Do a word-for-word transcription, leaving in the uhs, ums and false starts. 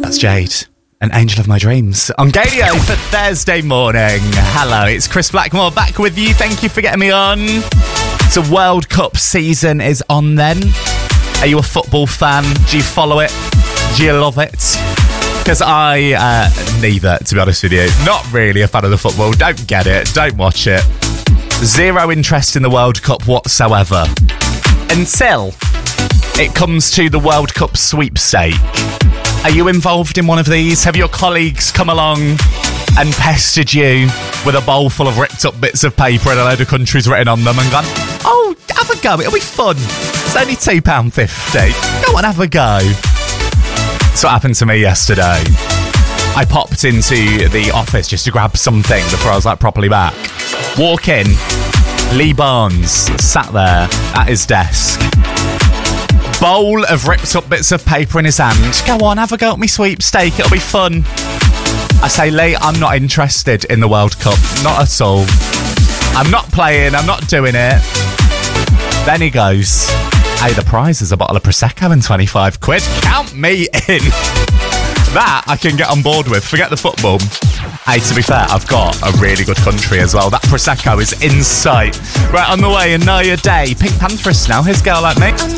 That's Jade, an angel of my dreams, on Gadio for Thursday morning. Hello, it's Chris Blackmore back with you. Thank you for getting me on. So World Cup season is on then. Are you a football fan? Do you follow it? Do you love it? Because I, uh, neither, to be honest with you. Not really a fan of the football. Don't get it. Don't watch it. Zero interest in the World Cup whatsoever. Until it comes to the World Cup sweepstake. Are you involved in one of these? Have your colleagues come along and pestered you with a bowl full of ripped up bits of paper and a load of countries written on them and gone, oh, have a go, it'll be fun. It's only two pounds fifty. Go on, have a go. That's what happened to me yesterday. I popped into the office just to grab something before I was like properly back. Walk in, Lee Barnes sat there at his desk. Bowl of ripped up bits of paper in his hand. Go on, have a go at me sweepstake, it'll be fun. I say, Lee, I'm not interested in the World Cup, not at all. I'm not playing, I'm not doing it. Then he goes, hey, the prize is a bottle of Prosecco and twenty-five quid. Count me in. That I can get on board with, forget the football. Hey, to be fair, I've got a really good country as well. That Prosecco is in sight. Right on the way, and know your day. Pink Pantheress now, his girl like me.